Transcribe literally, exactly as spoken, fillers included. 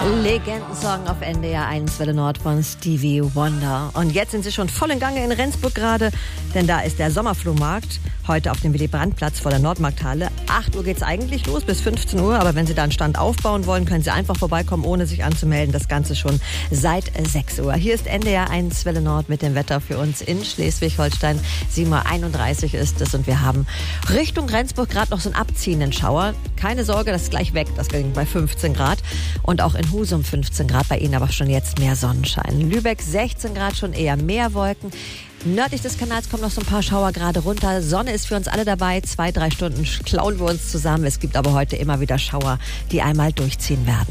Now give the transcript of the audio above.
Legendensong auf N D R eins Welle Nord von Stevie Wonder. Und jetzt sind sie schon voll in Gange in Rendsburg gerade, denn da ist der Sommerflohmarkt heute auf dem Willy-Brandt-Platz vor der Nordmarkthalle. acht Uhr geht's eigentlich los, bis fünfzehn Uhr, aber wenn Sie da einen Stand aufbauen wollen, können Sie einfach vorbeikommen, ohne sich anzumelden. Das Ganze schon seit sechs Uhr. Hier ist N D R eins Welle Nord mit dem Wetter für uns in Schleswig-Holstein. sieben Uhr einunddreißig ist es und wir haben Richtung Rendsburg gerade noch so einen abziehenden Schauer. Keine Sorge, das ist gleich weg. Das ging bei fünfzehn Grad. Und auch in Husum fünfzehn Grad, bei Ihnen aber schon jetzt mehr Sonnenschein. Lübeck sechzehn Grad, schon eher mehr Wolken. Nördlich des Kanals kommen noch so ein paar Schauer gerade runter. Sonne ist für uns alle dabei. Zwei, drei Stunden klauen wir uns zusammen. Es gibt aber heute immer wieder Schauer, die einmal durchziehen werden.